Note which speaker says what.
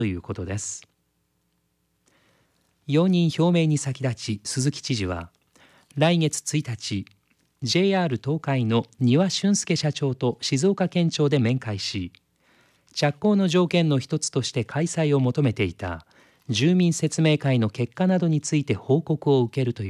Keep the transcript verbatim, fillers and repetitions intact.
Speaker 1: ということです。容認表明に先立ち鈴木知事は来月ついたち ジェイアール 東海の丹羽俊介社長と静岡県庁で面会し、着工の条件の一つとして開催を求めていた住民説明会の結果などについて報告を受けるという